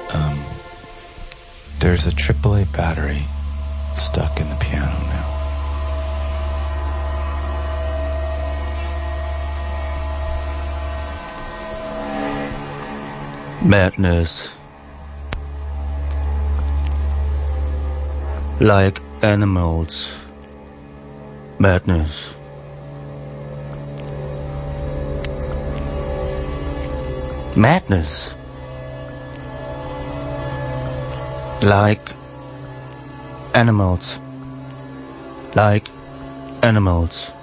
There's a AAA battery stuck in the piano now. Madness. Like animals. Madness. Madness. Like animals. Like animals.